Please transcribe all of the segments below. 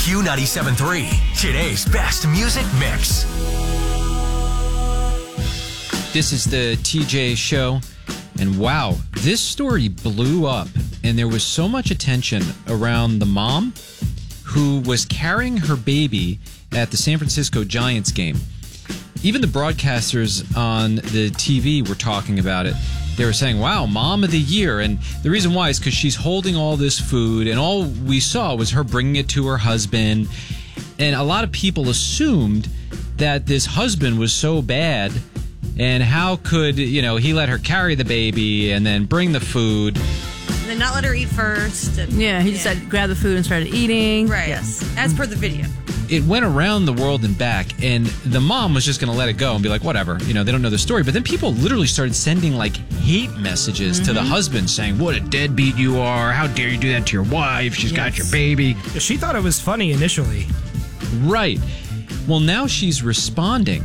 Q97.3, today's best music mix. This is the TJ Show, and wow, this story blew up, and there was so much attention around the mom who was carrying her baby at the San Francisco Giants game. Even the broadcasters on the TV were talking about it. They were saying, wow, mom of the year. And the reason why is because she's holding all this food, and all we saw was her bringing it to her husband. And a lot of people assumed that this husband was so bad, and how could, he let her carry the baby and then bring the food. And then not let her eat first. He just said grab the food and started eating. Right. Yes. As per the video. It went around the world and back, and the mom was just going to let it go and be like, whatever, they don't know the story. But then people literally started sending hate messages to the husband saying, what a deadbeat you are. How dare you do that to your wife? She's got your baby. She thought it was funny initially. Right. Well, now she's responding,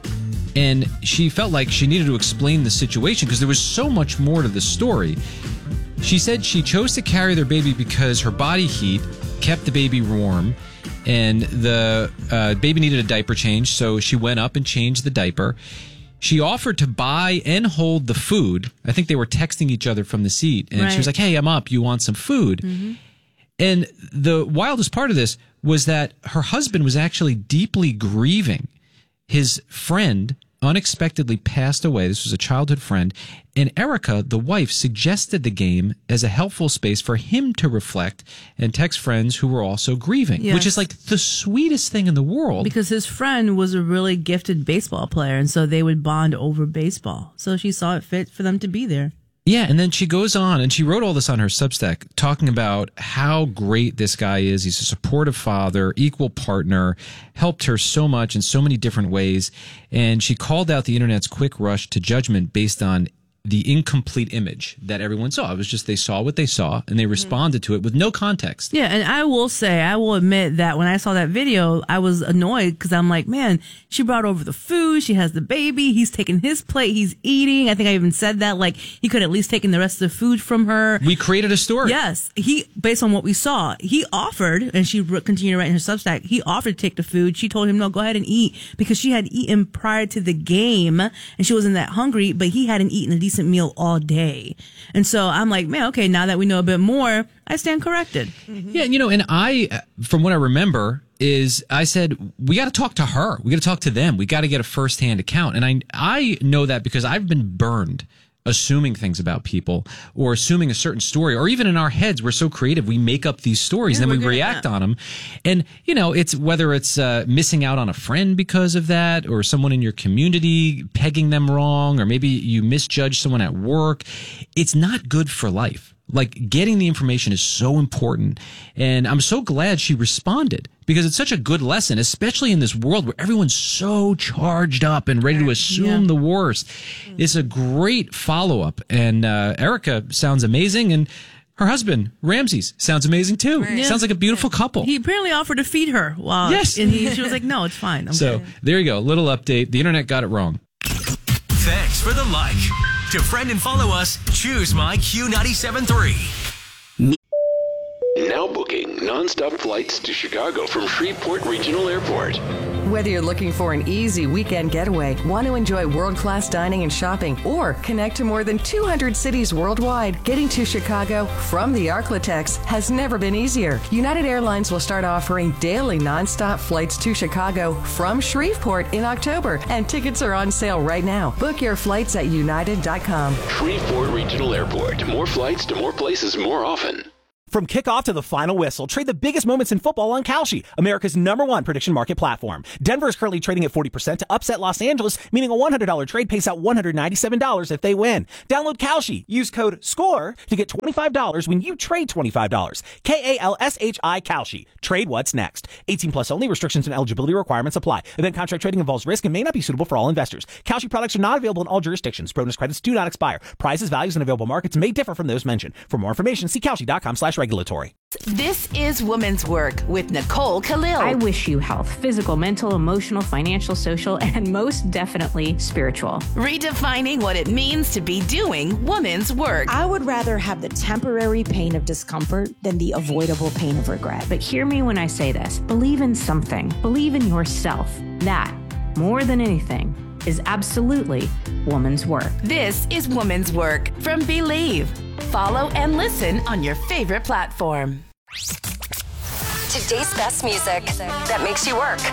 and she felt like she needed to explain the situation because there was so much more to the story. She said she chose to carry their baby because her body heat kept the baby warm, and the baby needed a diaper change, so she went up and changed the diaper. She offered to buy and hold the food. I think they were texting each other from the seat, and she was like, hey, I'm up. You want some food? Mm-hmm. And the wildest part of this was that her husband was actually deeply grieving. His friend unexpectedly passed away. This was a childhood friend. And Erica, the wife, suggested the game as a helpful space for him to reflect and text friends who were also grieving, which is like the sweetest thing in the world. Because his friend was a really gifted baseball player, and so they would bond over baseball. So she saw it fit for them to be there. Yeah, and then she goes on, and she wrote all this on her Substack, talking about how great this guy is. He's a supportive father, equal partner, helped her so much in so many different ways. And she called out the internet's quick rush to judgment based on the incomplete image that everyone saw. It was just they saw what they saw, and they responded to it with no context. Yeah, and I will admit that when I saw that video, I was annoyed because I'm like, man, she brought over the food, she has the baby, he's taking his plate, he's eating. I think I even said that, like, he could at least taken the rest of the food from her. We created a story. Yes, based on what we saw, he offered, and she continued to write in her Substack, he offered to take the food. She told him, no, go ahead and eat, because she had eaten prior to the game, and she wasn't that hungry, but he hadn't eaten a decent meal all day. And so I'm like, man, okay, now that we know a bit more, I stand corrected. Mm-hmm. Yeah, and I, from what I remember, is I said, we got to talk to her. We got to talk to them. We got to get a firsthand account. And I know that because I've been burned assuming things about people or assuming a certain story, or even in our heads, we're so creative, we make up these stories and then we react on them. And, it's whether it's missing out on a friend because of that, or someone in your community pegging them wrong, or maybe you misjudge someone at work. It's not good for life. Like, getting the information is so important. And I'm so glad she responded, because it's such a good lesson, especially in this world where everyone's so charged up and ready to assume the worst. It's a great follow-up. And Erica sounds amazing. And her husband, Ramses, sounds amazing too. Right. Sounds like a beautiful couple. He apparently offered to feed her. Yes. And she was like, no, it's fine. There you go. Little update. The internet got it wrong. Thanks for the like. To friend and follow us, choose my Q97.3. Now booking nonstop flights to Chicago from Shreveport Regional Airport. Whether you're looking for an easy weekend getaway, want to enjoy world-class dining and shopping, or connect to more than 200 cities worldwide, getting to Chicago from the Arklatex has never been easier. United Airlines will start offering daily nonstop flights to Chicago from Shreveport in October, and tickets are on sale right now. Book your flights at united.com. Shreveport Regional Airport. More flights to more places more often. From kickoff to the final whistle, trade the biggest moments in football on Kalshi, America's #1 prediction market platform. Denver is currently trading at 40% to upset Los Angeles, meaning a $100 trade pays out $197 if they win. Download Kalshi. Use code SCORE to get $25 when you trade $25. KALSHI Kalshi. Trade what's next. 18 plus only. Restrictions and eligibility requirements apply. Event contract trading involves risk and may not be suitable for all investors. Kalshi products are not available in all jurisdictions. Bonus credits do not expire. Prizes, values, and available markets may differ from those mentioned. For more information, see Kalshi.com/regulation. regulatory. This is Woman's Work with Nicole Khalil. I wish you health, physical, mental, emotional, financial, social, and most definitely spiritual. Redefining what it means to be doing woman's work. I would rather have the temporary pain of discomfort than the avoidable pain of regret. But hear me when I say this. Believe in something. Believe in yourself. That, more than anything, is absolutely woman's work. This is Woman's Work from Believe. Follow and listen on your favorite platform. Today's best music that makes you work.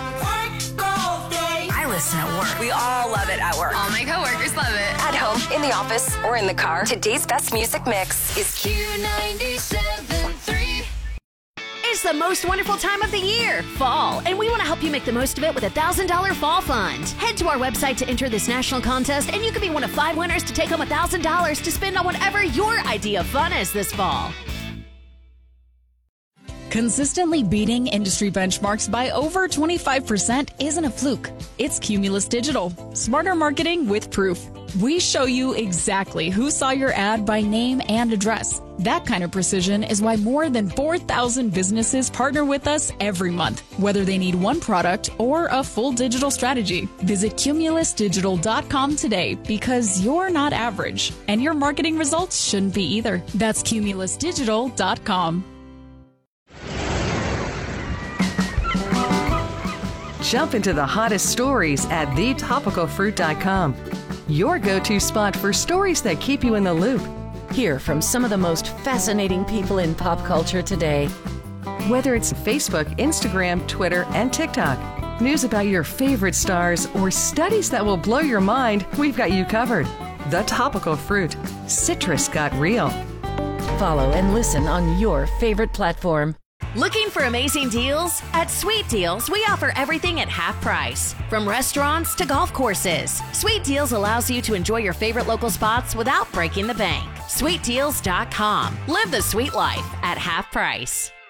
I listen at work. We all love it at work. All my coworkers love it. At home, in the office, or in the car. Today's best music mix is Q97.3. It's the most wonderful time of the year, fall, and we want to help you make the most of it with a $1,000 fall fund. Head to our website to enter this national contest, and you could be one of 5 winners to take home $1,000 to spend on whatever your idea of fun is this fall. Consistently beating industry benchmarks by over 25% isn't a fluke. It's Cumulus Digital. Smarter marketing with proof. We show you exactly who saw your ad by name and address. That kind of precision is why more than 4,000 businesses partner with us every month, whether they need one product or a full digital strategy. Visit cumulusdigital.com today because you're not average, and your marketing results shouldn't be either. That's cumulusdigital.com. Jump into the hottest stories at thetopicalfruit.com. Your go-to spot for stories that keep you in the loop. Hear from some of the most fascinating people in pop culture today. Whether it's Facebook, Instagram, Twitter, and TikTok, news about your favorite stars, or studies that will blow your mind, we've got you covered. The Topical Fruit. Citrus got real. Follow and listen on your favorite platform. Looking for amazing deals? At Sweet Deals, we offer everything at half price. From restaurants to golf courses, Sweet Deals allows you to enjoy your favorite local spots without breaking the bank. SweetDeals.com. Live the sweet life at half price.